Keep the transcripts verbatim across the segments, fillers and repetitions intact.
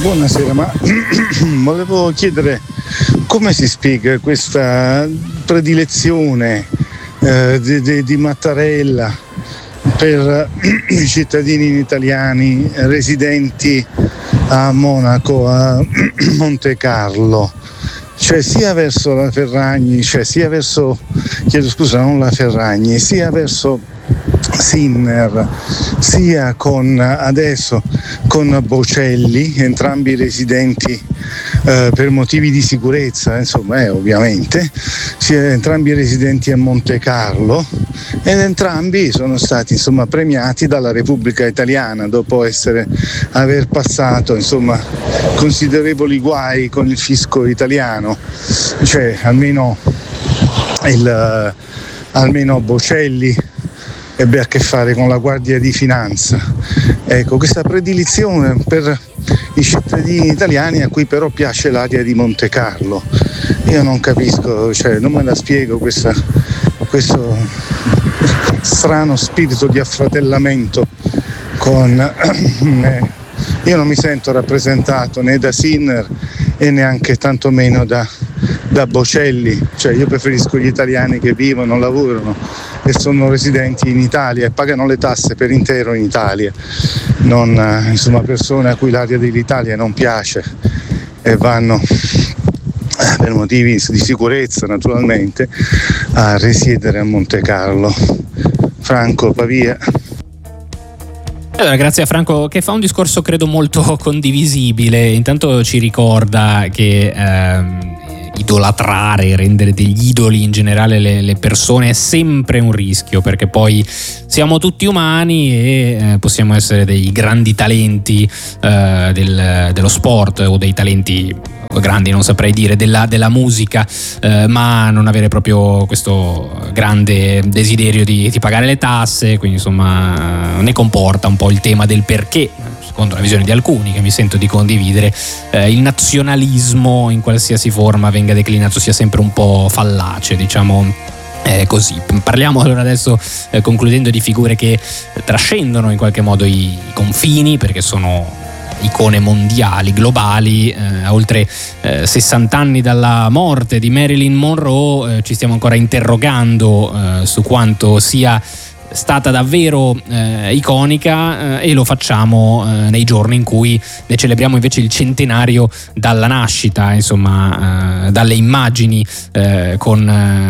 buonasera, ma volevo chiedere come si spiega questa predilezione eh, di, di, di Mattarella per i cittadini italiani residenti a Monaco, a Monte Carlo, cioè sia verso la Ferragni, cioè sia verso, chiedo scusa, non la Ferragni, sia verso Sinner, sia con adesso con Bocelli, entrambi residenti eh, per motivi di sicurezza, insomma, eh, ovviamente, sia entrambi residenti a Monte Carlo, ed entrambi sono stati insomma premiati dalla Repubblica Italiana dopo essere aver passato insomma considerevoli guai con il fisco italiano, cioè almeno il almeno Bocelli ebbe a che fare con la Guardia di Finanza. Ecco, questa predilizione per i cittadini italiani a cui però piace l'aria di Monte Carlo, io non capisco, cioè non me la spiego questa, questo strano spirito di affratellamento con eh, io non mi sento rappresentato né da Sinner e neanche tantomeno da, da Bocelli, cioè io preferisco gli italiani che vivono, lavorano e sono residenti in Italia e pagano le tasse per intero in Italia, non eh, insomma persone a cui l'aria dell'Italia non piace e vanno eh, per motivi di sicurezza naturalmente a risiedere a Monte Carlo. Franco, Pavia. Allora, grazie a Franco che fa un discorso credo molto condivisibile. Intanto ci ricorda che ehm, idolatrare, rendere degli idoli in generale le, le persone è sempre un rischio, perché poi siamo tutti umani e eh, possiamo essere dei grandi talenti eh, del, dello sport o dei talenti grandi, non saprei dire, della, della musica, eh, ma non avere proprio questo grande desiderio di, di pagare le tasse, quindi insomma ne comporta un po' il tema del perché, secondo la visione di alcuni che mi sento di condividere, eh, il nazionalismo in qualsiasi forma venga declinato sia sempre un po' fallace, diciamo eh, così. Parliamo allora adesso, eh, concludendo, di figure che trascendono in qualche modo i, i confini, perché sono icone mondiali, globali. Eh, a oltre eh, sessanta anni dalla morte di Marilyn Monroe, eh, ci stiamo ancora interrogando eh, su quanto sia stata davvero eh, iconica, eh, e lo facciamo eh, nei giorni in cui ne celebriamo invece il centenario dalla nascita, insomma, eh, dalle immagini eh, con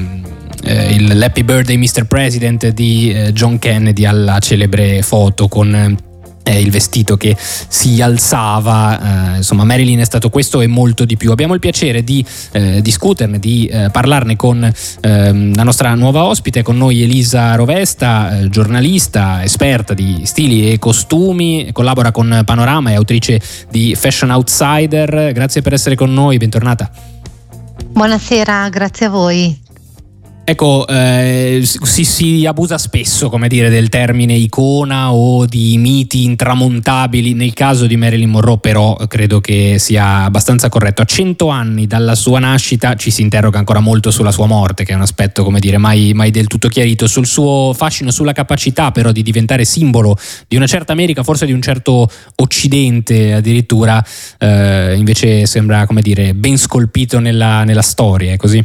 eh, il Happy Birthday mister President di eh, John Kennedy alla celebre foto con eh, il vestito che si alzava, eh, insomma Marilyn è stato questo e molto di più. Abbiamo il piacere di eh, discuterne, di eh, parlarne con eh, la nostra nuova ospite, con noi Elisa Rovesta, eh, giornalista, esperta di stili e costumi, collabora con Panorama, è autrice di Fashion Outsider. Grazie per essere con noi, bentornata. Buonasera, grazie a voi. Ecco, eh, si, si abusa spesso, come dire, del termine icona o di miti intramontabili. Nel caso di Marilyn Monroe però credo che sia abbastanza corretto. A cento anni dalla sua nascita ci si interroga ancora molto sulla sua morte, che è un aspetto, come dire, mai, mai del tutto chiarito, sul suo fascino, sulla capacità però di diventare simbolo di una certa America, forse di un certo Occidente addirittura, eh, invece sembra, come dire, ben scolpito nella, nella storia, è così?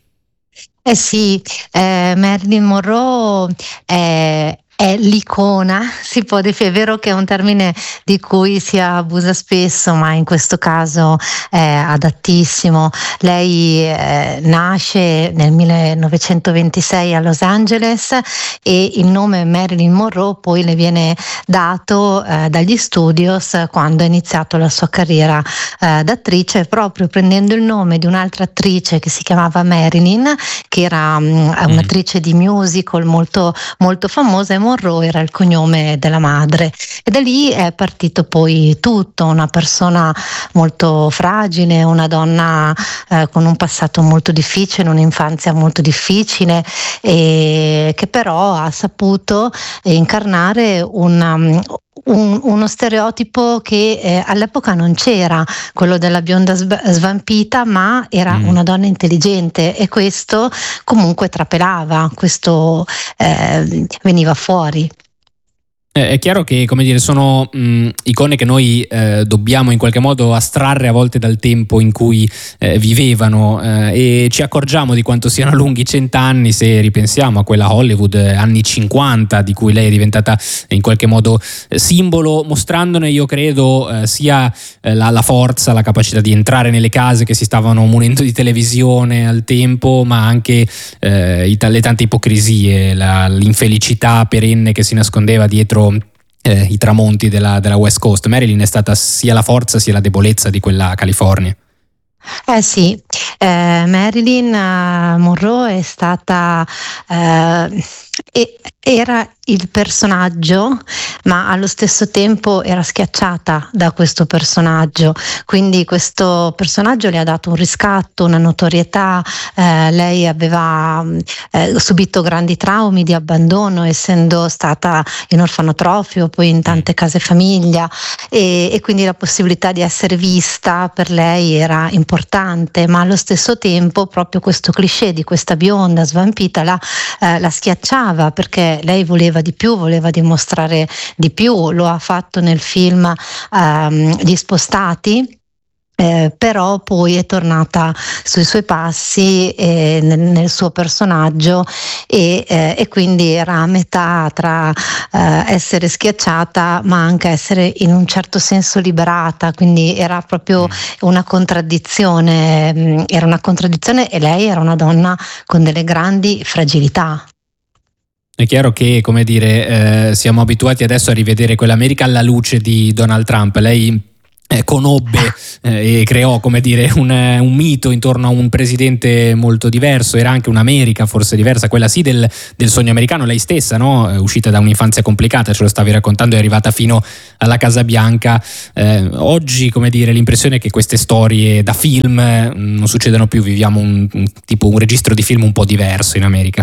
Eh sì, eh, Marilyn Monroe è, è l'icona, si può definire, è vero che è un termine di cui si abusa spesso, ma in questo caso è adattissimo. Lei eh, nasce nel millenovecentoventisei a Los Angeles e il nome Marilyn Monroe poi le viene dato eh, dagli studios quando ha iniziato la sua carriera eh, d'attrice, proprio prendendo il nome di un'altra attrice che si chiamava Marilyn, che era um, un'attrice di musical molto, molto famosa, e Monroe era il cognome della madre, e da lì è partito poi tutto. Una persona molto fragile, una donna eh, con un passato molto difficile, un'infanzia molto difficile, e che però ha saputo incarnare una Un, uno stereotipo che eh, all'epoca non c'era, quello della bionda sv- svampita, ma era mm. una donna intelligente, e questo comunque trapelava, questo eh, veniva fuori. È chiaro che, come dire, sono mh, icone che noi eh, dobbiamo in qualche modo astrarre a volte dal tempo in cui eh, vivevano eh, e ci accorgiamo di quanto siano lunghi cent'anni se ripensiamo a quella Hollywood eh, anni cinquanta di cui lei è diventata in qualche modo eh, simbolo, mostrandone, io credo, eh, sia eh, la, la forza, la capacità di entrare nelle case che si stavano munendo di televisione al tempo, ma anche eh, i, le tante ipocrisie, la, l'infelicità perenne che si nascondeva dietro Eh, i tramonti della, della West Coast. Marilyn è stata sia la forza sia la debolezza di quella California. Eh sì, eh, Marilyn Monroe è stata eh, e, era il personaggio, ma allo stesso tempo era schiacciata da questo personaggio, quindi questo personaggio le ha dato un riscatto, una notorietà. Eh, lei aveva eh, subito grandi traumi di abbandono, essendo stata in orfanotrofio, poi in tante case famiglia, e, e quindi la possibilità di essere vista per lei era importante, ma allo stesso tempo proprio questo cliché di questa bionda svampita la, eh, la schiacciava, perché lei voleva di più, voleva dimostrare di più. Lo ha fatto nel film ehm, Gli Spostati. Eh, però poi è tornata sui suoi passi eh, nel, nel suo personaggio e, eh, e quindi era a metà tra eh, essere schiacciata ma anche essere in un certo senso liberata, quindi era proprio una contraddizione, era una contraddizione e lei era una donna con delle grandi fragilità. È chiaro che, come dire, eh, siamo abituati adesso a rivedere quell'America alla luce di Donald Trump. Lei Eh, conobbe eh, e creò, come dire, un, un mito intorno a un presidente molto diverso. Era anche un'America forse diversa, quella sì del, del sogno americano. Lei stessa, no? È uscita da un'infanzia complicata, ce lo stavi raccontando, è arrivata fino alla Casa Bianca. Eh, oggi, come dire, l'impressione è che queste storie da film eh, non succedano più, viviamo un, un tipo un registro di film un po' diverso in America.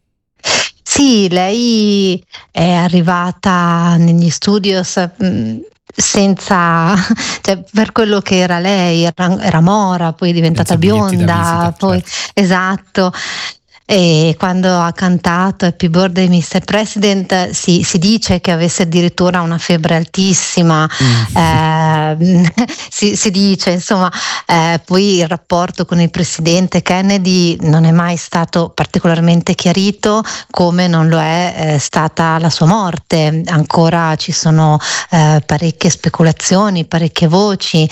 Sì, lei è arrivata negli studios mh, senza, cioè, per quello che era lei, era, era mora, poi è diventata bionda, poi certo. Esatto. E quando ha cantato Happy Birthday mister President si, si dice che avesse addirittura una febbre altissima, mm. eh, si, si dice insomma, eh, poi il rapporto con il presidente Kennedy non è mai stato particolarmente chiarito, come non lo è eh, stata la sua morte. Ancora ci sono eh, parecchie speculazioni, parecchie voci.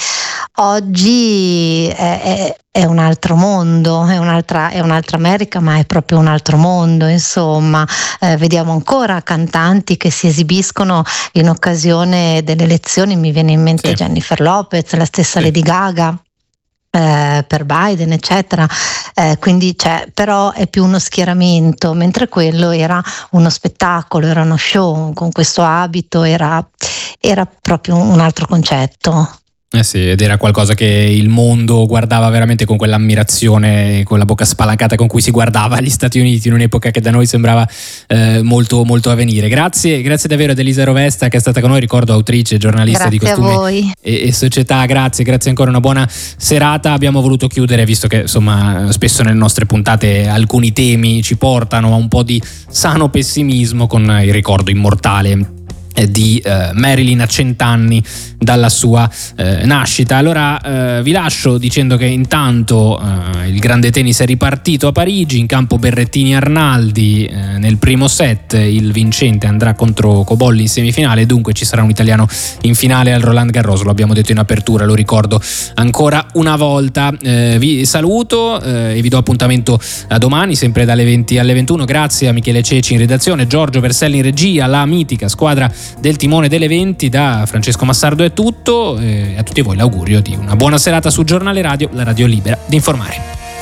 Oggi è, è È un altro mondo, è un'altra, è un'altra America, ma è proprio un altro mondo, insomma. Eh, vediamo ancora cantanti che si esibiscono in occasione delle elezioni, mi viene in mente sì. Jennifer Lopez, la stessa sì. Lady Gaga. Eh, per Biden eccetera, eh, quindi c'è, però è più uno schieramento, mentre quello era uno spettacolo, era uno show con questo abito, era, era proprio un altro concetto. Eh sì, ed era qualcosa che il mondo guardava veramente con quell'ammirazione, con la bocca spalancata con cui si guardava gli Stati Uniti in un'epoca che da noi sembrava eh, molto molto a venire. Grazie, grazie davvero ad Elisa Rovesta, che è stata con noi, ricordo autrice, giornalista grazie di costumi e, e società. Grazie, grazie ancora, una buona serata. Abbiamo voluto chiudere, visto che insomma spesso nelle nostre puntate alcuni temi ci portano a un po' di sano pessimismo, con il ricordo immortale di eh, Marilyn a cent'anni dalla sua eh, nascita. Allora eh, vi lascio dicendo che intanto eh, il grande tennis è ripartito a Parigi, in campo Berrettini Arnaldi, eh, nel primo set il vincente andrà contro Cobolli in semifinale, dunque ci sarà un italiano in finale al Roland Garros, lo abbiamo detto in apertura, lo ricordo ancora una volta. Eh, vi saluto eh, e vi do appuntamento a domani sempre dalle venti alle ventuno. Grazie a Michele Ceci in redazione, Giorgio Verselli in regia, la mitica squadra del timone delle venti. Da Francesco Massardo è tutto, e a tutti voi l'augurio di una buona serata su Giornale Radio, la radio libera di informare.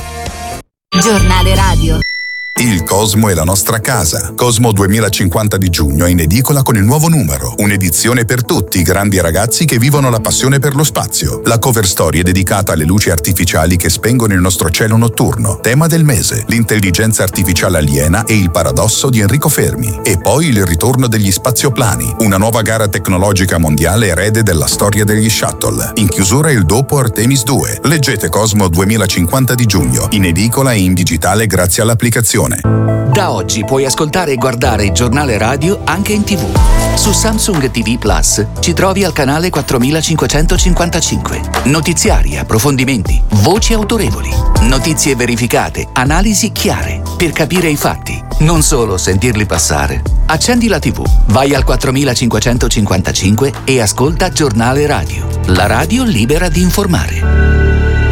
Giornale Radio. Il Cosmo è la nostra casa. Cosmo duemilacinquanta di giugno è in edicola con il nuovo numero. Un'edizione per tutti i grandi ragazzi che vivono la passione per lo spazio. La cover story è dedicata alle luci artificiali che spengono il nostro cielo notturno. Tema del mese: l'intelligenza artificiale aliena e il paradosso di Enrico Fermi. E poi il ritorno degli spazioplani, una nuova gara tecnologica mondiale erede della storia degli shuttle. In chiusura il dopo Artemis due. Leggete Cosmo duemilacinquanta di giugno, in edicola e in digitale grazie all'applicazione informazione. Da oggi puoi ascoltare e guardare il giornale radio anche in tivù. Su Samsung T V Plus ci trovi al canale quattromilacinquecentocinquantacinque. Notiziari, approfondimenti, voci autorevoli, notizie verificate, analisi chiare, per capire i fatti, non solo sentirli passare. Accendi la tivù, vai al quattromilacinquecentocinquantacinque e ascolta Giornale Radio, la radio libera di informare.